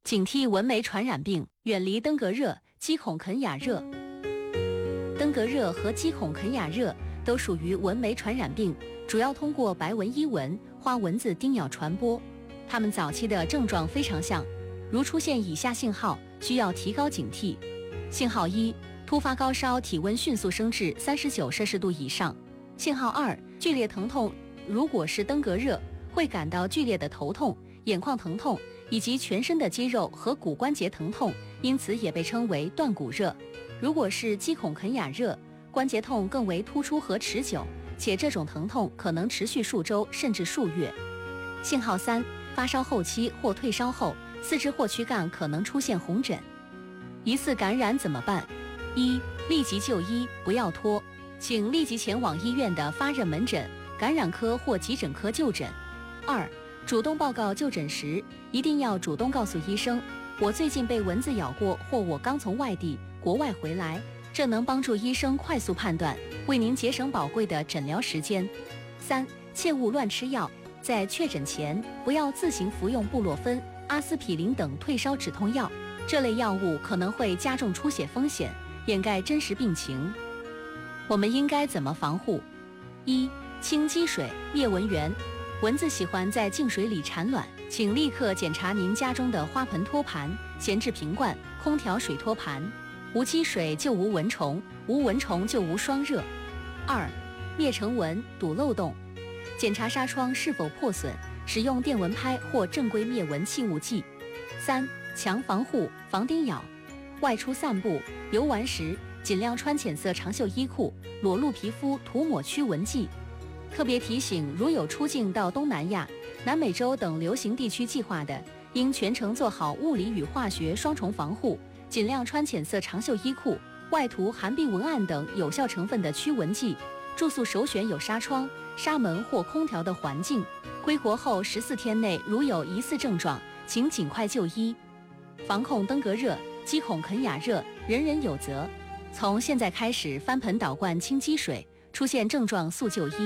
警惕蚊媒传染病，远离登革热、鸡孔肯雅热。登革热和鸡孔肯雅热都属于蚊媒传染病，主要通过白纹伊蚊、花蚊子叮咬传播。它们早期的症状非常像，如出现以下信号，需要提高警惕。信号1，突发高烧，体温迅速升至39摄氏度以上。信号2，剧烈疼痛，如果是登革热，会感到剧烈的头痛、眼眶疼痛以及全身的肌肉和骨关节疼痛，因此也被称为断骨热。如果是鸡孔肯雅热，关节痛更为突出和持久，且这种疼痛可能持续数周甚至数月。信号3，发烧后期或退烧后，四肢或躯干可能出现红疹。疑似感染怎么办？1，立即就医，不要拖，请立即前往医院的发热门诊、感染科或急诊科就诊。2，主动报告就诊时，一定要主动告诉医生，我最近被蚊子咬过，或我刚从外地、国外回来，这能帮助医生快速判断，为您节省宝贵的诊疗时间。3，切勿乱吃药，在确诊前不要自行服用布洛芬、阿司匹林等退烧止痛药，这类药物可能会加重出血风险，掩盖真实病情。我们应该怎么防护？1，清积水，灭蚊源。蚊子喜欢在净水里产卵，请立刻检查您家中的花盆托盘、闲置瓶罐、空调水托盘。无积水就无蚊虫，无蚊虫就无霜热。2，灭成蚊，堵漏洞。检查纱窗是否破损，使用电蚊拍或正规灭蚊气雾剂。3，强防护，防叮咬。外出散步、游玩时，尽量穿浅色长袖衣裤，裸露皮肤涂抹驱蚊剂。特别提醒，如有出境到东南亚、南美洲等流行地区计划的，应全程做好物理与化学双重防护，尽量穿浅色长袖衣裤，外涂含铋文胺等有效成分的驱蚊剂。住宿首选有纱窗、纱门或空调的环境。归国后14天内如有疑似症状，请尽快就医。防控登革热、鸡孔肯雅热，人人有责。从现在开始翻盆倒罐清积水，出現症狀速就醫。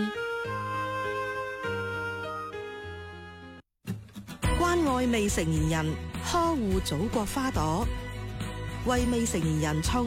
關愛未成年人，呵護祖國花朵，為未成年人創